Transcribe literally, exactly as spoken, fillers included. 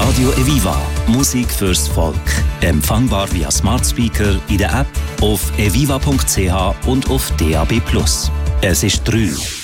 Radio Eviva. Musik fürs Volk. Empfangbar via Smart Speaker in der App, auf eviva punkt c h und auf D A B plus. Es ist drei.